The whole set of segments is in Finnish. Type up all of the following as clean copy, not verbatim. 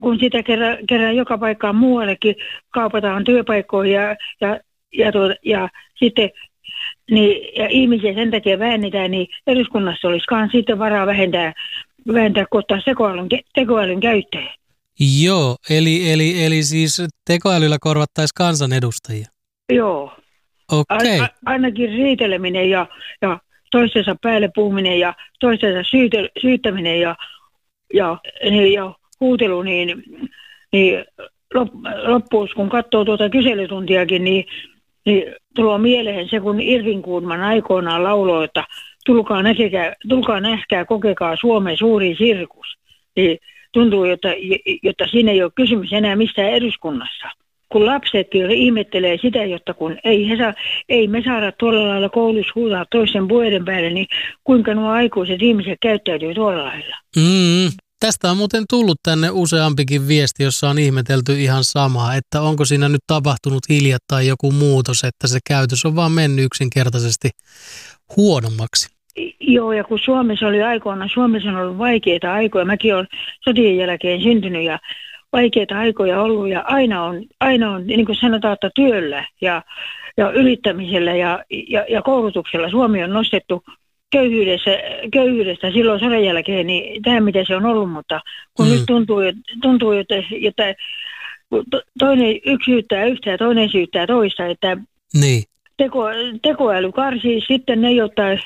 kun sitä kerran joka paikkaan muuallekin kaupataan työpaikkoihin ja sitten niin, ja ihmisiä sen takia väännetään, niin eduskunnassa olisikaan sitten varaa vähentää kun ottaa tekoälyn käyttöön. Joo, eli siis tekoälyllä korvattaisiin kansanedustajia. Joo. Okei. Ainakin riiteleminen ja toistensa päälle puhuminen ja toistensa syyttäminen ja huutelu, niin loppuus, kun katsoo tuota kyselytuntiakin, niin tulee mieleen se, kun Irvin Goodman aikoinaan lauloi, että tulkaa nähkää, kokekaa Suomen suuri sirkus. Niin tuntuu, jotta siinä ei ole kysymys enää mistään eduskunnassa. Kun lapsetkin ihmettelee sitä, jotta kun ei me saada tuolla lailla koulussa huutaa toisen puheiden päälle, niin kuinka nuo aikuiset ihmiset käyttäytyy tuolla lailla. Tästä on muuten tullut tänne useampikin viesti, jossa on ihmetelty ihan samaa, että onko siinä nyt tapahtunut hiljattain joku muutos, että se käytös on vaan mennyt yksinkertaisesti huonommaksi. Joo, ja kun Suomessa on ollut vaikeita aikoja, mäkin olen sotien jälkeen syntynyt ja vaikeita aikoja ollut ja aina on niin kuin sanotaan, että työllä ja yrittämisellä ja koulutuksella Suomi on nostettu köyhyydestä silloin sodan jälkeen, niin tähän mitä se on ollut, mutta kun nyt tuntuu että toinen yksi syyttää yhtä ja toinen syyttää toista, että niin. Tekoäly karsii sitten ne,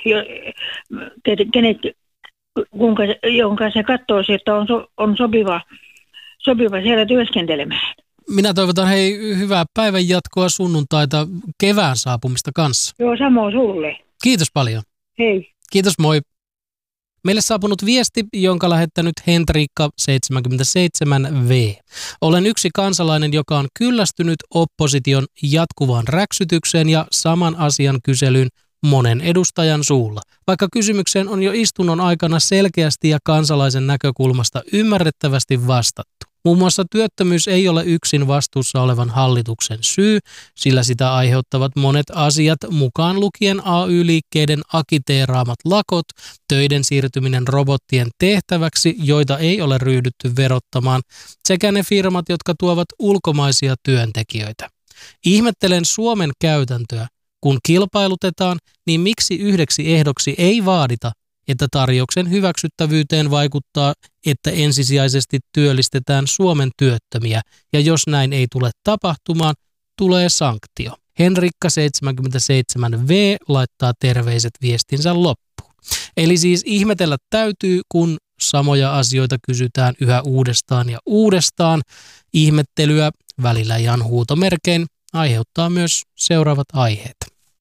jonka se katsoo, että on sopiva siellä työskentelemään. Minä toivotan hyvää päivän jatkoa, sunnuntaita, kevään saapumista kanssa. Joo, samoin sulle. Kiitos paljon. Hei. Kiitos, moi. Meille saapunut viesti, jonka lähettänyt Henriikka 77V. Olen yksi kansalainen, joka on kyllästynyt opposition jatkuvaan räksytykseen ja saman asian kyselyyn monen edustajan suulla. Vaikka kysymykseen on jo istunnon aikana selkeästi ja kansalaisen näkökulmasta ymmärrettävästi vastattu. Muun muassa työttömyys ei ole yksin vastuussa olevan hallituksen syy, sillä sitä aiheuttavat monet asiat, mukaan lukien AY-liikkeiden akiteeraamat lakot, töiden siirtyminen robottien tehtäväksi, joita ei ole ryhdytty verottamaan, sekä ne firmat, jotka tuovat ulkomaisia työntekijöitä. Ihmettelen Suomen käytäntöä. Kun kilpailutetaan, niin miksi yhdeksi ehdoksi ei vaadita, että tarjouksen hyväksyttävyyteen vaikuttaa, että ensisijaisesti työllistetään Suomen työttömiä, ja jos näin ei tule tapahtumaan, tulee sanktio. Henrikka 77V laittaa terveiset viestinsä loppuun. Eli siis ihmetellä täytyy, kun samoja asioita kysytään yhä uudestaan ja uudestaan. Ihmettelyä, välillä ihan huutomerkein, aiheuttaa myös seuraavat aiheet.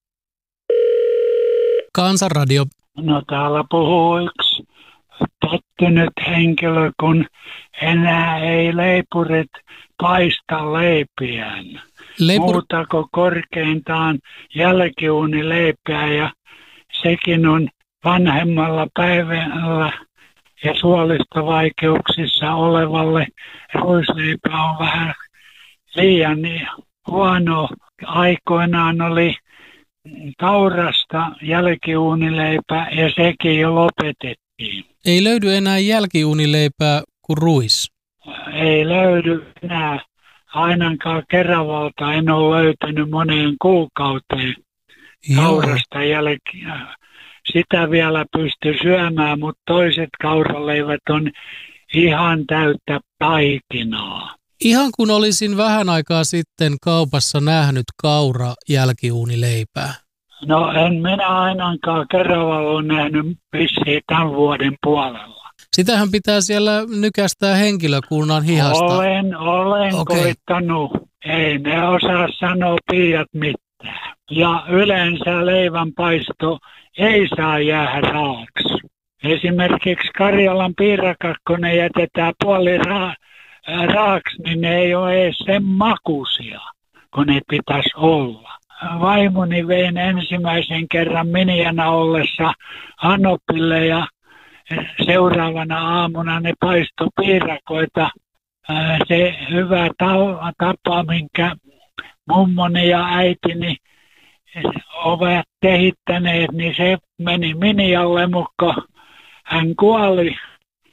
Kansanradio. No täällä puhuu yksi pettynyt henkilö, kun enää ei leipurit paista leipiään. Muuta kuin korkeintaan jälkiuunileipiä ja sekin on vanhemmalla päivällä ja suolistovaikeuksissa olevalle ruisleipä on vähän liian huono. Aikoinaan oli kaurasta jälkiuunileipä ja sekin jo lopetettiin. Ei löydy enää jälkiuunileipää kuin ruis. Ei löydy enää. Ainakaan Keravalta en ole löytänyt moneen kuukauteen kaurasta jälkiä. Sitä vielä pystyy syömään, mutta toiset kauraleivät on ihan täyttä taikinaa. Ihan kun olisin vähän aikaa sitten kaupassa nähnyt kaura jälkiuunileipää. No en minä ainakaan Keravalla ole nähnyt vissiin tämän vuoden puolella. Sitähän pitää siellä nykästää henkilökunnan hihasta. Olen koittanut. Ei ne osaa sanoa piiat mitään. Ja yleensä leivänpaisto ei saa jäädä raaksi. Esimerkiksi Karjalan piirakat, kun ne jätetään puoli raaksi, niin ne ei ole edes sen makuisia, kun ne pitäisi olla. Vaimoni vein ensimmäisen kerran miniänä ollessa Anopille ja seuraavana aamuna ne paistoi piirakoita. Se hyvä tapa, minkä mummoni ja äitini ovat kehittäneet, niin se meni minialle, mutta hän kuoli.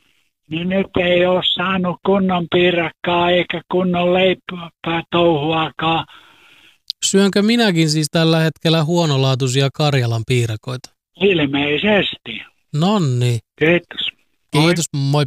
niin nyt ei ole saanut kunnon piirakkaa eikä kunnon leipää touhuakaan. Syönkö minäkin siis tällä hetkellä huonolaatuisia Karjalan piirakoita? Ilmeisesti. Nonni. Kiitos. Kiitos, moi.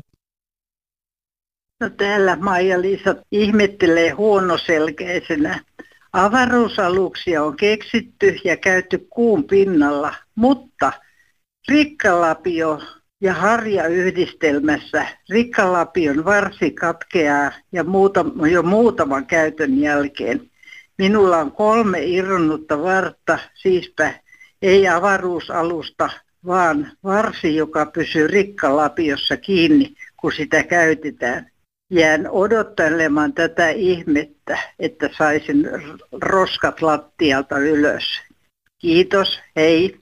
No täällä Maija-Liisa ihmettelee huonoselkäisenä. Avaruusaluksia on keksitty ja käyty kuun pinnalla, mutta rikkalapio ja harja yhdistelmässä rikkalapion varsi katkeaa ja jo muutaman käytön jälkeen. Minulla on 3 irronnutta vartta, siispä ei avaruusalusta, vaan varsi, joka pysyy rikkalapiossa kiinni, kun sitä käytetään. Jään odottelemaan tätä ihmettä, että saisin roskat lattialta ylös. Kiitos, hei.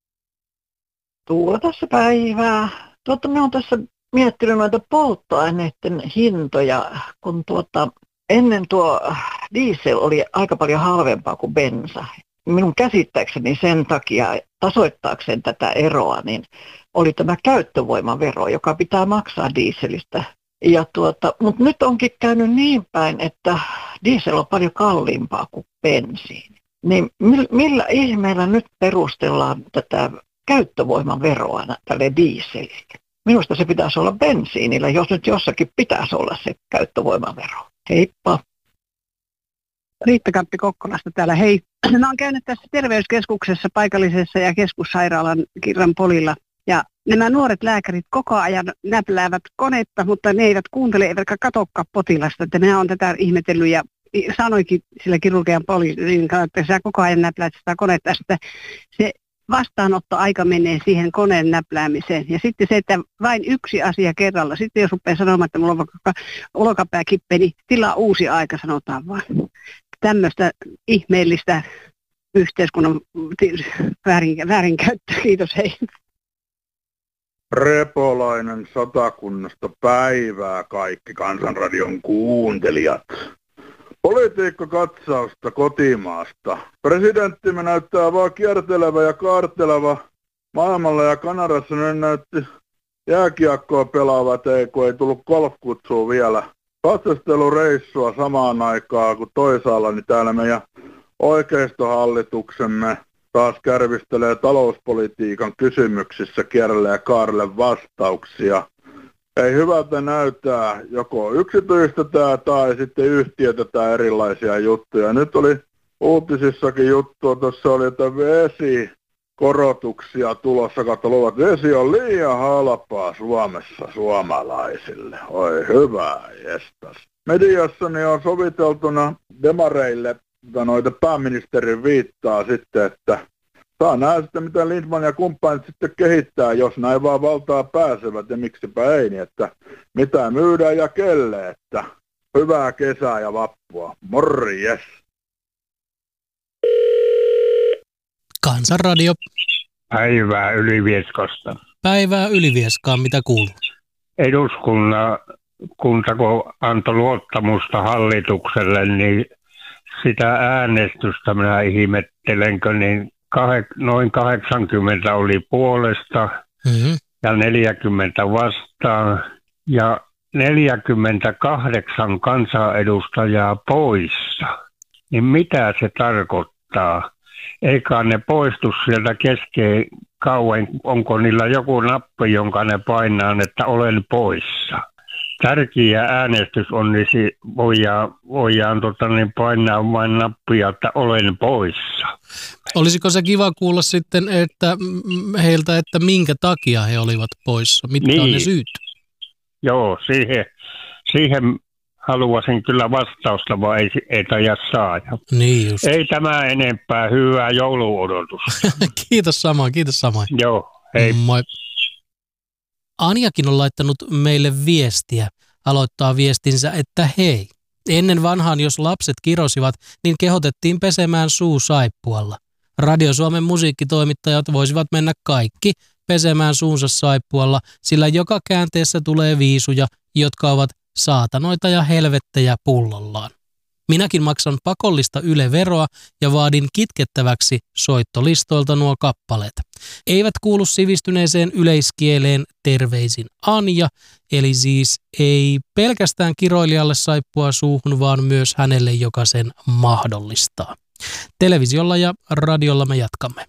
Tuolla tässä päivää. Minä olen tässä miettinyt näitä polttoaineiden hintoja, kun ennen tuo diesel oli aika paljon halvempaa kuin bensa. Minun käsittääkseni sen takia, tasoittaakseen tätä eroa, niin oli tämä käyttövoimavero, joka pitää maksaa dieselistä. Mutta nyt onkin käynyt niin päin, että diesel on paljon kalliimpaa kuin bensiini. Niin millä ihmeellä nyt perustellaan tätä käyttövoimaveroa tälle dieselille? Minusta se pitäisi olla bensiinillä, jos nyt jossakin pitäisi olla se käyttövoimavero. Heippa. Riitta Kamppi Kokkolasta täällä. Hei, mä oon käynyt tässä terveyskeskuksessa paikallisessa ja keskussairaalan Kirranpolilla. Ja nämä nuoret lääkärit koko ajan näpläävät konetta, mutta ne eivät kuuntele eivätkä katsokaan potilasta. Että minä olen tätä ihmetellyt ja sanoikin sillä kirurgian poliisin kanssa, että sä koko ajan näpläät sitä konetta. Että se vastaanottoaika menee siihen koneen näpläämiseen. Ja sitten se, että vain yksi asia kerralla. Sitten jos rupeaa sanomaan, että mulla on vaikka olkapää kippee, niin tilaa uusi aika, sanotaan vaan. Tämmöistä ihmeellistä yhteiskunnan väärinkäyttöä. Kiitos, hei. Repolainen Satakunnasta, päivää kaikki Kansanradion kuuntelijat. Politiikkakatsausta kotimaasta. Presidenttimme näyttää vaan kiertelevä ja kaarteleva maailmalla ja Kanadassa nyt näytti jääkiekkoa pelaava, kun ei tullut golfkutsua vielä. Katsastelureissua samaan aikaan kuin toisaalla, niin täällä meidän oikeistohallituksemme taas kärvistelee talouspolitiikan kysymyksissä kierrelle ja kaarelle vastauksia. Ei hyvältä näyttää, joko yksityistetään tai sitten yhtiötetään erilaisia juttuja. Nyt oli uutisissakin juttua, tuossa oli, että vesikorotuksia tulossa, katsotaan, vesi on liian halpaa Suomessa suomalaisille. Oi hyvä, jestas. Mediassani on soviteltuna demareille, noita pääministerin viittaa sitten, että saa nähdä sitten, mitä Lindman ja kumppanit sitten kehittää, jos näin vaan valtaa pääsevät ja miksipä ei, niin että mitä myydään ja kelle, että hyvää kesää ja vappua. Morjes! Kansanradio. Päivää Ylivieskosta. Päivää Ylivieskaan, mitä kuuluu? Eduskunta, kun antoi luottamusta hallitukselle, niin sitä äänestystä minä ihmettelenkö, niin noin 80 oli puolesta ja 40 vastaan ja 48 kansanedustajaa poissa. Niin mitä se tarkoittaa? Eikä ne poistu sieltä kesken kauan, onko niillä joku nappi, jonka ne painaa, että olen poissa. Tärkeä äänestys on, niin voidaan painaa vain nappia, että olen poissa. Olisiko se kiva kuulla sitten heiltä, että minkä takia he olivat poissa? Mitkä on ne syyt? Joo, siihen haluaisin kyllä vastausta, vaan ei taida saada. Niin just. Ei tämä enempää, hyvää jouluodotusta. Kiitos samoin. Joo, hei. Moi. Anjakin on laittanut meille viestiä. Aloittaa viestinsä, että hei. Ennen vanhaan, jos lapset kirosivat, niin kehotettiin pesemään suu saippualla. Radio Suomen musiikkitoimittajat voisivat mennä kaikki pesemään suunsa saippualla, sillä joka käänteessä tulee viisuja, jotka ovat saatanoita ja helvettejä pullollaan. Minäkin maksan pakollista Yle-veroa ja vaadin kitkettäväksi soittolistoilta nuo kappaleet. Eivät kuulu sivistyneeseen yleiskieleen, terveisin Anja, eli siis ei pelkästään kiroilijalle saippua suuhun, vaan myös hänelle, joka sen mahdollistaa. Televisiolla ja radiolla me jatkamme.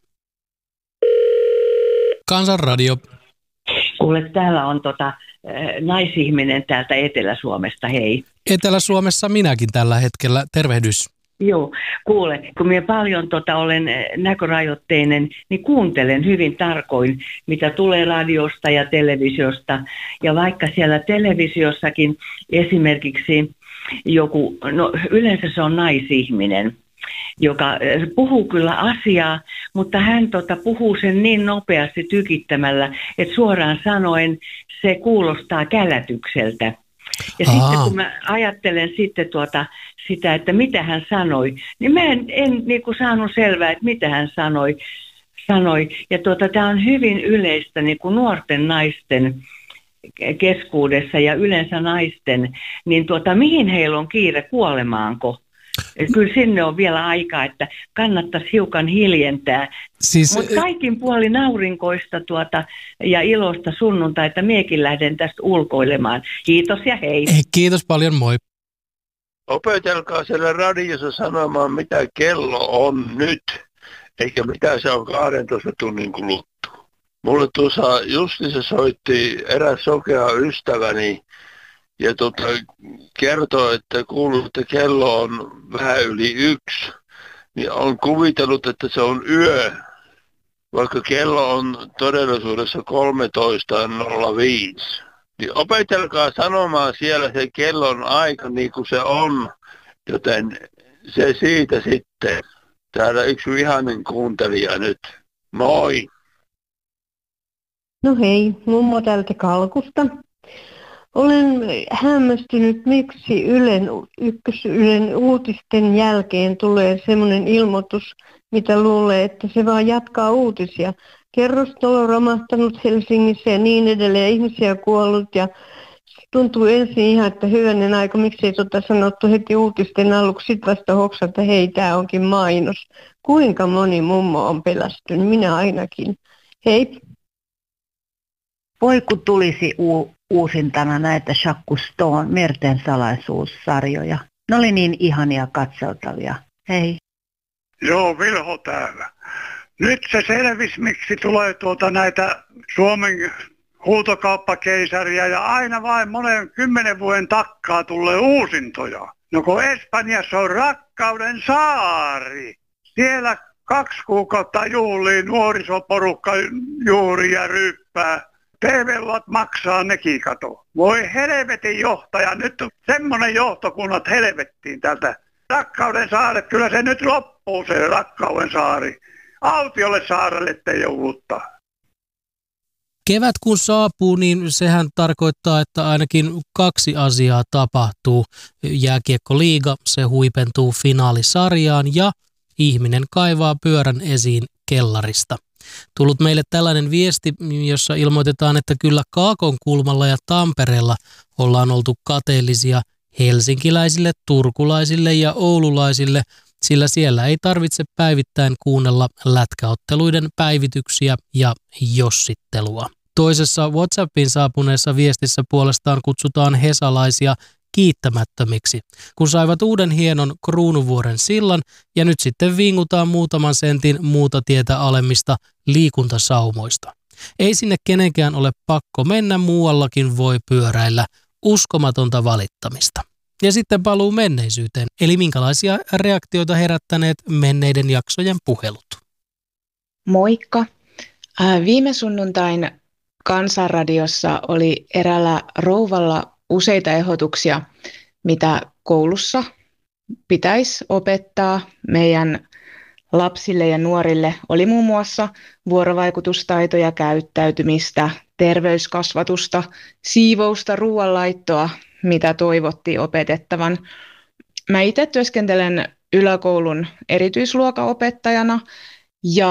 Kansanradio. Kuule, täällä on naisihminen täältä Etelä-Suomesta, hei. Etelä-Suomessa minäkin tällä hetkellä, tervehdys. Joo, kuule, kun minä paljon olen näkörajoitteinen, niin kuuntelen hyvin tarkoin, mitä tulee radiosta ja televisiosta. Ja vaikka siellä televisiossakin esimerkiksi joku, no yleensä se on naisihminen, joka puhuu kyllä asiaa, mutta hän puhuu sen niin nopeasti tykittämällä, että suoraan sanoen se kuulostaa kälätykseltä. Ja sitten kun mä ajattelen sitten sitä, että mitä hän sanoi, niin mä en niin kuin saanut selvää, että mitä hän sanoi. Ja tämä on hyvin yleistä niin kuin nuorten naisten keskuudessa ja yleensä naisten, niin mihin heillä on kiire, kuolemaanko? Kyllä sinne on vielä aikaa, että kannattaisi hiukan hiljentää. Mutta kaikin puolin aurinkoista ja iloista sunnuntaita miekin lähden tästä ulkoilemaan. Kiitos ja hei. Kiitos paljon, moi. Opetelkaa siellä radiossa sanomaan, mitä kello on nyt, eikä mitä se on 12 tunnin kuluttua. Mulle tuossa justissa soitti eräs sokea ystäväni, ja kertoo, että kuuluu, että kello on vähän yli 1, niin on kuvitellut, että se on yö, vaikka kello on todellisuudessa 13.05. Niin opetelkaa sanomaan siellä se kellon aika niin kuin se on, joten se siitä sitten. Täällä yksi vihainen kuuntelija nyt. Moi! No hei, mummo täältä Kalkusta. Olen hämmästynyt, miksi Ylen uutisten jälkeen tulee semmoinen ilmoitus, mitä luulee, että se vaan jatkaa uutisia. Kerrostalo romahtanut Helsingissä ja niin edelleen, ihmisiä kuollut ja tuntuu ensin ihan, että hyvänen aika, miksi ei sanottu heti uutisten aluksi, sitten vasta hoksata, että hei, tämä onkin mainos. Kuinka moni mummo on pelästynyt? Minä ainakin. Hei. Voi kun tulisi uusintana näitä Jacques Cousteau'n Merten salaisuussarjoja. Ne oli niin ihania katseltavia. Hei. Joo, Vilho täällä. Nyt se selvisi, miksi tulee näitä Suomen huutokauppakeisaria ja aina vain monen 10 vuoden takkaa tulee uusintoja. No kun Espanjassa on Rakkauden saari. Siellä 2 kuukautta juhlii nuorisoporukka juuri ja ryyppää. TV-luot maksaa nekin kato. Voi helvetin johtaja, nyt on semmoinen johtokunnat helvettiin tältä. Rakkauden saare, kyllä se nyt loppuu se Rakkauden saari. Autiolle saarelle ettei jouluttaa. Kevät kun saapuu, niin sehän tarkoittaa, että ainakin 2 asiaa tapahtuu. Jääkiekkoliiga, se huipentuu finaalisarjaan ja ihminen kaivaa pyörän esiin kellarista. Tullut meille tällainen viesti, jossa ilmoitetaan, että kyllä Kaakonkulmalla ja Tampereella ollaan oltu kateellisia helsinkiläisille, turkulaisille ja oululaisille, sillä siellä ei tarvitse päivittäin kuunnella lätkäotteluiden päivityksiä ja jossittelua. Toisessa WhatsAppiin saapuneessa viestissä puolestaan kutsutaan hesalaisia kiittämättömiksi, kun saivat uuden hienon Kruunuvuoren sillan ja nyt sitten vingutaan muutaman sentin muuta tietä alemmista liikuntasaumoista. Ei sinne kenenkään ole pakko mennä, muuallakin voi pyöräillä. Uskomatonta valittamista. Ja sitten paluu menneisyyteen, eli minkälaisia reaktioita herättäneet menneiden jaksojen puhelut. Moikka! Viime sunnuntain Kansanradiossa oli eräällä rouvalla useita ehdotuksia, mitä koulussa pitäisi opettaa meidän lapsille ja nuorille. Oli muun muassa vuorovaikutustaitoja, käyttäytymistä, terveyskasvatusta, siivousta, ruoanlaittoa, mitä toivottiin opetettavan. Mä itse työskentelen yläkoulun erityisluokanopettajana ja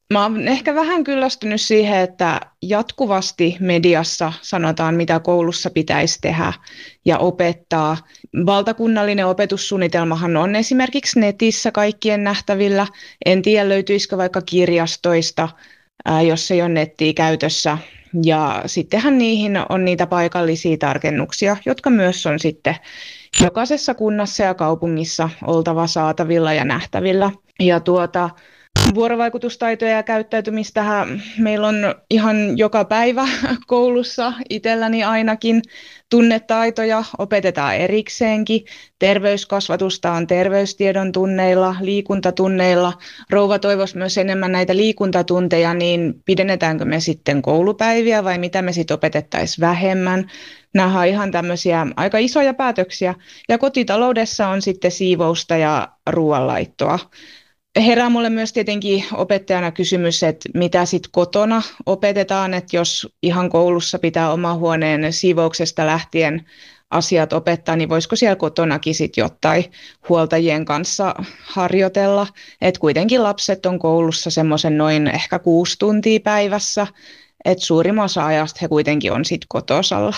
Mä oon ehkä vähän kyllästynyt siihen, että jatkuvasti mediassa sanotaan, mitä koulussa pitäisi tehdä ja opettaa. Valtakunnallinen opetussuunnitelmahan on esimerkiksi netissä kaikkien nähtävillä. En tiedä, löytyisikö vaikka kirjastoista, jos ei ole nettiä käytössä. Ja sittenhän niihin on niitä paikallisia tarkennuksia, jotka myös on sitten jokaisessa kunnassa ja kaupungissa oltava saatavilla ja nähtävillä. Ja vuorovaikutustaitoja ja käyttäytymistähän meillä on ihan joka päivä koulussa, itselläni ainakin. Tunnetaitoja opetetaan erikseenkin. Terveyskasvatusta on terveystiedon tunneilla, liikuntatunneilla. Rouva toivoisi myös enemmän näitä liikuntatunteja, niin pidennetäänkö me sitten koulupäiviä vai mitä me sitten opetettaisiin vähemmän? Nämä on ihan tämmöisiä aika isoja päätöksiä. Ja kotitaloudessa on sitten siivousta ja ruoanlaittoa. Herää mulle myös tietenkin opettajana kysymys, että mitä sitten kotona opetetaan, että jos ihan koulussa pitää oma huoneen siivouksesta lähtien asiat opettaa, niin voisiko siellä kotonakin sitten jotain huoltajien kanssa harjoitella, että kuitenkin lapset on koulussa semmoisen noin ehkä 6 tuntia päivässä, että suurimman osa ajasta he kuitenkin on sitten kotosalla.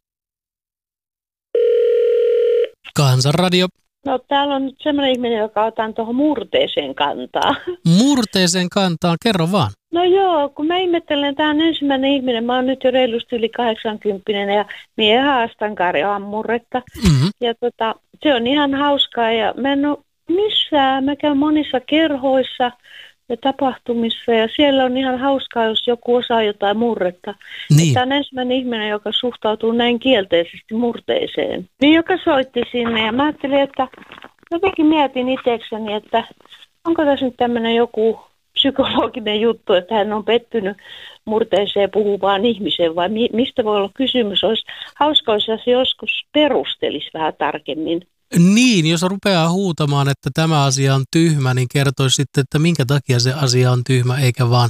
Kansanradio. No täällä on nyt semmoinen ihminen, joka otan tuohon murteeseen kantaa. Murteeseen kantaa, kerro vaan. No joo, kun mä ihmettelen, tämä on ensimmäinen ihminen, mä oon nyt jo reilusti yli 80 ja minä haastan karjaan murretta. Mm-hmm. Ja se on ihan hauskaa ja mä en ole missään, mä käyn monissa kerhoissa ja tapahtumissa ja siellä on ihan hauskaa, jos joku osaa jotain murretta. Niin. Tämä on ensimmäinen ihminen, joka suhtautuu näin kielteisesti murteeseen. Niin joka soitti sinne ja mä ajattelin, että jotenkin mietin itsekseni, että onko tässä nyt tämmöinen joku psykologinen juttu, että hän on pettynyt murteeseen puhuvaan ihmiseen vai mistä voi olla kysymys. Olisi hauska, jos se joskus perustelisi vähän tarkemmin. Niin, jos rupeaa huutamaan, että tämä asia on tyhmä, niin kertoisi sitten, että minkä takia se asia on tyhmä, eikä vaan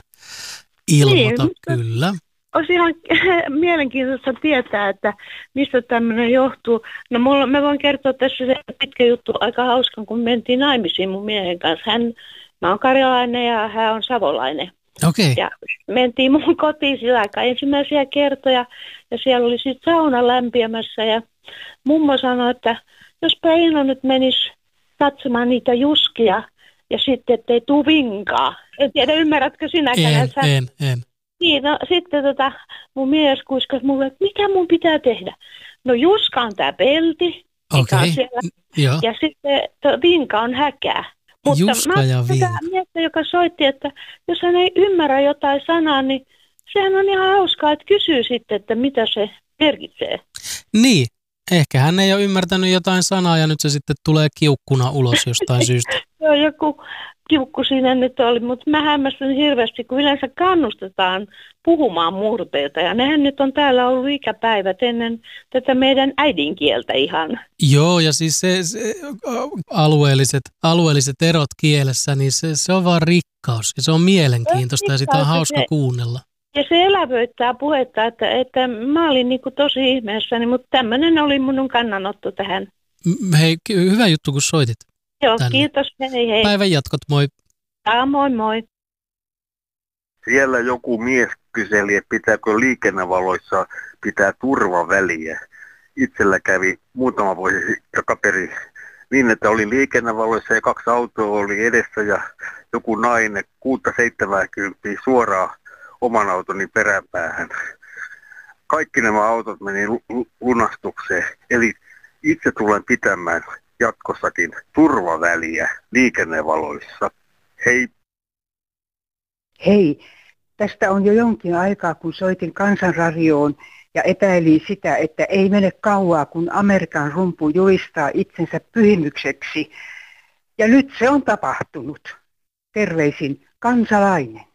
ilmoita. Niin, kyllä. Olisi ihan mielenkiintoista tietää, että mistä tämmöinen johtuu. No mä voin kertoa tässä se pitkä juttu aika hauskan, kun mentiin naimisiin mun miehen kanssa. Mä oon karjalainen ja hän on savolainen. Okay. Ja mentiin mun kotiin sillä aikaa ensimmäisiä kertoja ja siellä oli sitten sauna lämpiämässä ja mummo sanoi, että jospa Eino nyt menisi katsomaan niitä juskia ja sitten ettei tuu vinkaa. En tiedä, ymmärrätkö sinäkään? En. Niin, no sitten mun mies kuiskasi mulle, että mikä mun pitää tehdä. No juska on tää pelti, mikä on siellä, ja sitten vinka on häkää. Mutta Juska ja vinka. Miestä, joka soitti, että jos hän ei ymmärrä jotain sanaa, niin sehän on ihan hauskaa, että kysyy sitten, että mitä se merkitsee. Niin. Ehkä hän ei ole ymmärtänyt jotain sanaa ja nyt se sitten tulee kiukkuna ulos jostain syystä. Joo, joku kiukku siinä nyt oli, mutta mä hämmästyn hirveästi, kun yleensä kannustetaan puhumaan murteita. Ja nehän nyt on täällä ollut ikäpäivät ennen tätä meidän äidinkieltä ihan. Joo, ja siis se alueelliset erot kielessä, niin se on vaan rikkaus ja se on mielenkiintoista ja sitä on hauska kuunnella. Ja se elävöittää puhetta, että mä olin niin kuin tosi ihmeessäni, mutta tämmöinen oli minun kannanotto tähän. Hei, hyvä juttu kun soitit. Joo, tänne. Kiitos. Hei. Päivän jatkot, moi. Moi. Siellä joku mies kyseli, että pitääkö liikennevaloissa pitää turvaväliä. Itsellä kävi muutama vuosi takaperi niin, että oli liikennevaloissa ja 2 autoa oli edessä ja joku nainen 6-70 suoraan oman autoni peräpäähän. Kaikki nämä autot meni lunastukseen, eli itse tulen pitämään jatkossakin turvaväliä liikennevaloissa. Hei! Hei, tästä on jo jonkin aikaa, kun soitin Kansanradioon ja epäilin sitä, että ei mene kauaa, kun Amerikan rumpu julistaa itsensä pyhimykseksi. Ja nyt se on tapahtunut. Terveisin kansalainen.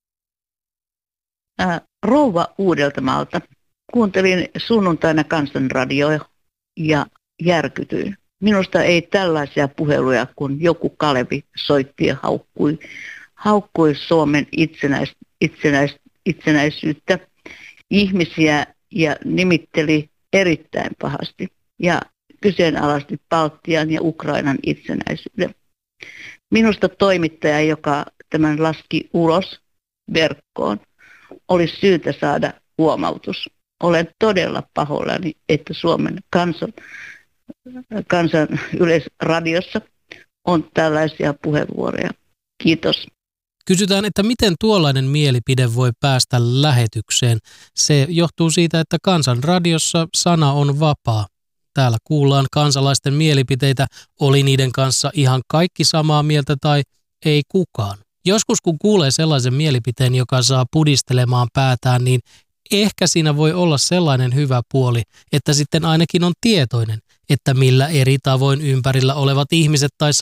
Rouva Uudeltamaalta. Kuuntelin sunnuntaina Kansanradioa ja järkytyin. Minusta ei tällaisia puheluja, kun joku Kalevi soitti ja haukkui Suomen itsenäisyyttä ihmisiä ja nimitteli erittäin pahasti ja kyseenalaisti Baltian ja Ukrainan itsenäisyyden. Minusta toimittaja, joka tämän laski ulos, verkkoon, olisi syytä saada huomautus. Olen todella pahoillani, että Suomen kansan yleisradiossa on tällaisia puheenvuoroja. Kiitos. Kysytään, että miten tuollainen mielipide voi päästä lähetykseen. Se johtuu siitä, että Kansanradiossa sana on vapaa. Täällä kuullaan kansalaisten mielipiteitä, oli niiden kanssa ihan kaikki samaa mieltä tai ei kukaan. Joskus kun kuulee sellaisen mielipiteen, joka saa pudistelemaan päätään, niin ehkä siinä voi olla sellainen hyvä puoli, että sitten ainakin on tietoinen, että millä eri tavoin ympärillä olevat ihmiset tai